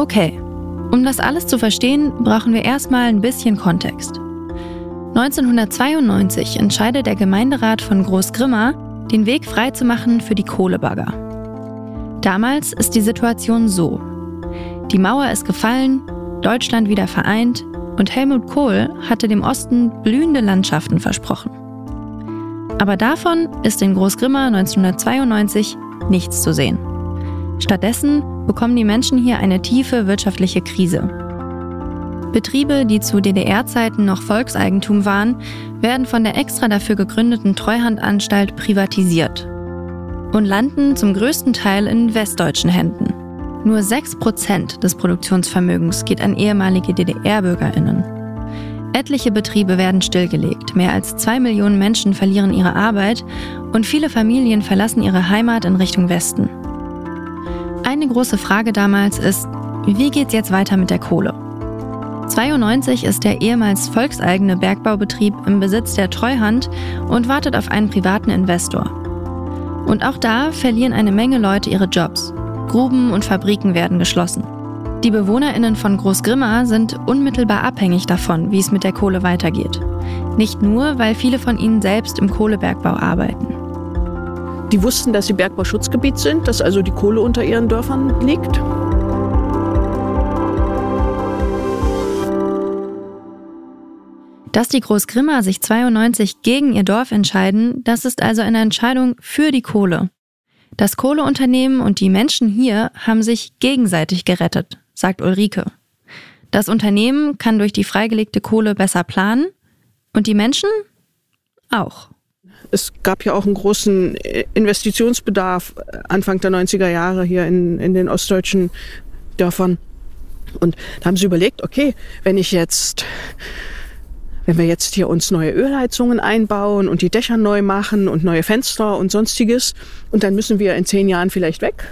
Okay, um das alles zu verstehen, brauchen wir erstmal ein bisschen Kontext. 1992 entscheidet der Gemeinderat von Großgrimma, den Weg freizumachen für die Kohlebagger. Damals ist die Situation so: Die Mauer ist gefallen, Deutschland wieder vereint und Helmut Kohl hatte dem Osten blühende Landschaften versprochen. Aber davon ist in Großgrimma 1992 nichts zu sehen. Stattdessen bekommen die Menschen hier eine tiefe wirtschaftliche Krise. Betriebe, die zu DDR-Zeiten noch Volkseigentum waren, werden von der extra dafür gegründeten Treuhandanstalt privatisiert und landen zum größten Teil in westdeutschen Händen. Nur 6% des Produktionsvermögens geht an ehemalige DDR-BürgerInnen. Etliche Betriebe werden stillgelegt, mehr als 2 Millionen Menschen verlieren ihre Arbeit und viele Familien verlassen ihre Heimat in Richtung Westen. Eine große Frage damals ist, wie geht's jetzt weiter mit der Kohle? 1992 ist der ehemals volkseigene Bergbaubetrieb im Besitz der Treuhand und wartet auf einen privaten Investor. Und auch da verlieren eine Menge Leute ihre Jobs. Gruben und Fabriken werden geschlossen. Die BewohnerInnen von Großgrimma sind unmittelbar abhängig davon, wie es mit der Kohle weitergeht. Nicht nur, weil viele von ihnen selbst im Kohlebergbau arbeiten. Die wussten, dass sie Bergbauschutzgebiet sind, dass also die Kohle unter ihren Dörfern liegt. Dass die Großgrimmer sich 1992 gegen ihr Dorf entscheiden, das ist also eine Entscheidung für die Kohle. Das Kohleunternehmen und die Menschen hier haben sich gegenseitig gerettet, sagt Ulrike. Das Unternehmen kann durch die freigelegte Kohle besser planen und die Menschen auch. Es gab ja auch einen großen Investitionsbedarf Anfang der 90er Jahre hier in den ostdeutschen Dörfern. Und da haben sie überlegt, okay, wenn wir jetzt hier uns neue Ölheizungen einbauen und die Dächer neu machen und neue Fenster und sonstiges, und dann müssen wir in 10 Jahren vielleicht weg.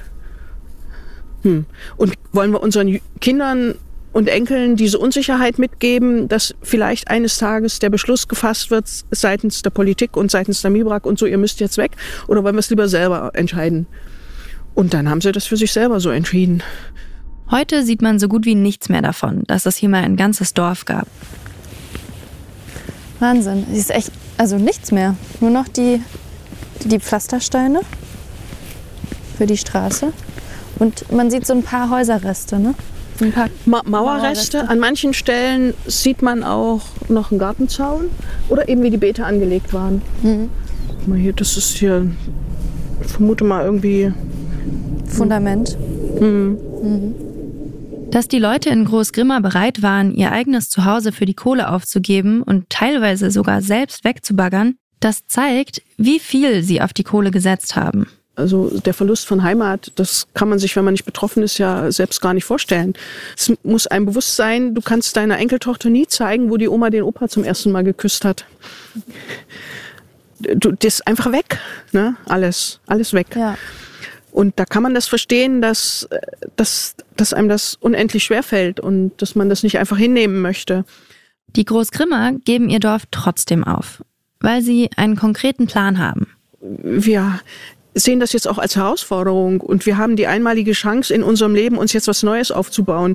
Und wollen wir unseren Kindern und Enkeln diese Unsicherheit mitgeben, dass vielleicht eines Tages der Beschluss gefasst wird seitens der Politik und seitens der MIBRAG und so, ihr müsst jetzt weg, oder wollen wir es lieber selber entscheiden? Und dann haben sie das für sich selber so entschieden. Heute sieht man so gut wie nichts mehr davon, dass es hier mal ein ganzes Dorf gab. Wahnsinn, es ist echt, also nichts mehr. Nur noch die Pflastersteine für die Straße. Und man sieht so ein paar Häuserreste, ne? Ein paar Mauerreste. An manchen Stellen sieht man auch noch einen Gartenzaun oder eben wie die Beete angelegt waren. Guck mal hier, das ist hier, ich vermute mal irgendwie Fundament. Dass die Leute in Großgrimma bereit waren, ihr eigenes Zuhause für die Kohle aufzugeben und teilweise sogar selbst wegzubaggern, das zeigt, wie viel sie auf die Kohle gesetzt haben. Also der Verlust von Heimat, das kann man sich, wenn man nicht betroffen ist, ja selbst gar nicht vorstellen. Es muss einem bewusst sein, du kannst deiner Enkeltochter nie zeigen, wo die Oma den Opa zum ersten Mal geküsst hat. Das ist einfach weg, ne? Alles weg. Ja. Und da kann man das verstehen, dass einem das unendlich schwerfällt und dass man das nicht einfach hinnehmen möchte. Die Großgrimmer geben ihr Dorf trotzdem auf, weil sie einen konkreten Plan haben. Wir sehen das jetzt auch als Herausforderung und wir haben die einmalige Chance in unserem Leben, uns jetzt was Neues aufzubauen.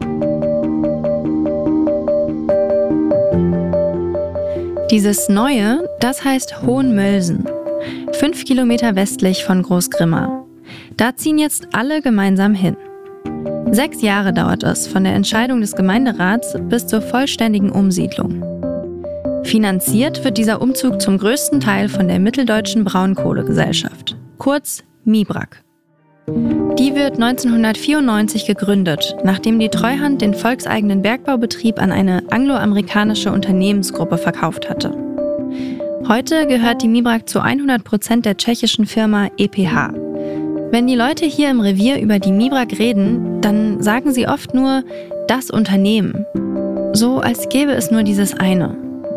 Dieses Neue, das heißt Hohenmölsen, 5 Kilometer westlich von Großgrimma. Da ziehen jetzt alle gemeinsam hin. 6 Jahre dauert es von der Entscheidung des Gemeinderats bis zur vollständigen Umsiedlung. Finanziert wird dieser Umzug zum größten Teil von der Mitteldeutschen Braunkohlegesellschaft, kurz MIBRAG. Die wird 1994 gegründet, nachdem die Treuhand den volkseigenen Bergbaubetrieb an eine angloamerikanische Unternehmensgruppe verkauft hatte. Heute gehört die MIBRAG zu 100% der tschechischen Firma EPH. Wenn die Leute hier im Revier über die MIBRAG reden, dann sagen sie oft nur das Unternehmen. So als gäbe es nur dieses eine.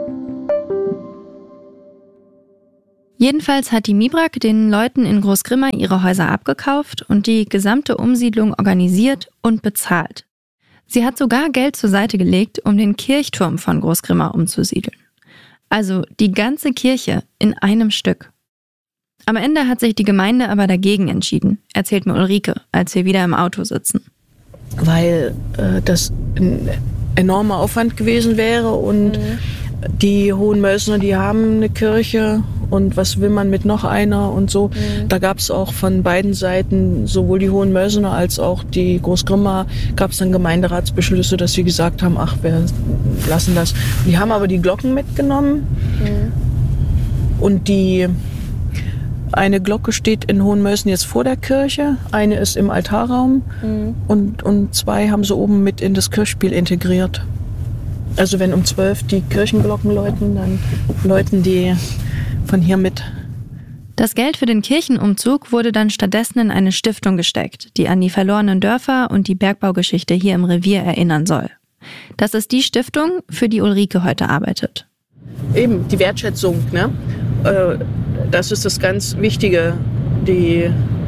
Jedenfalls hat die MIBRAG den Leuten in Großgrimma ihre Häuser abgekauft und die gesamte Umsiedlung organisiert und bezahlt. Sie hat sogar Geld zur Seite gelegt, um den Kirchturm von Großgrimma umzusiedeln. Also die ganze Kirche in einem Stück. Am Ende hat sich die Gemeinde aber dagegen entschieden, erzählt mir Ulrike, als wir wieder im Auto sitzen. weil das ein enormer Aufwand gewesen wäre und die Hohenmölsener, die haben eine Kirche und was will man mit noch einer und so. Da gab es auch von beiden Seiten, sowohl die Hohenmölsener als auch die Großgrimma, gab es dann Gemeinderatsbeschlüsse, dass sie gesagt haben, ach, wir lassen das. Die haben aber die Glocken mitgenommen und eine Glocke steht in Hohenmölsen jetzt vor der Kirche, eine ist im Altarraum und 2 haben sie oben mit in das Kirchspiel integriert. Also wenn um 12 die Kirchenglocken läuten, dann läuten die von hier mit. Das Geld für den Kirchenumzug wurde dann stattdessen in eine Stiftung gesteckt, die an die verlorenen Dörfer und die Bergbaugeschichte hier im Revier erinnern soll. Das ist die Stiftung, für die Ulrike heute arbeitet. Eben, die Wertschätzung, ne? Das ist das ganz Wichtige. Die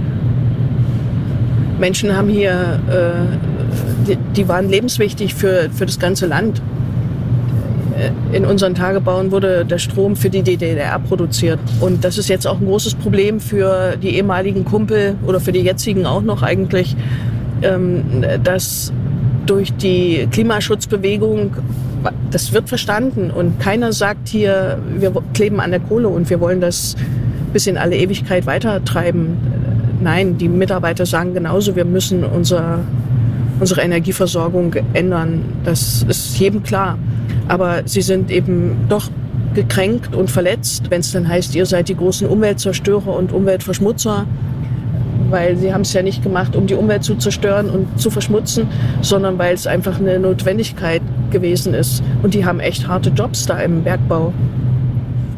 Menschen haben hier, die waren lebenswichtig für das ganze Land. In unseren Tagebauen wurde der Strom für die DDR produziert. Und das ist jetzt auch ein großes Problem für die ehemaligen Kumpel oder für die jetzigen auch noch eigentlich, dass durch die Klimaschutzbewegung, das wird verstanden und keiner sagt hier, wir kleben an der Kohle und wir wollen das bis in alle Ewigkeit weitertreiben. Nein, die Mitarbeiter sagen genauso, wir müssen unsere Energieversorgung ändern. Das ist jedem klar. Aber sie sind eben doch gekränkt und verletzt, wenn es dann heißt, ihr seid die großen Umweltzerstörer und Umweltverschmutzer. Weil sie haben es ja nicht gemacht, um die Umwelt zu zerstören und zu verschmutzen, sondern weil es einfach eine Notwendigkeit gewesen ist. Und die haben echt harte Jobs da im Bergbau.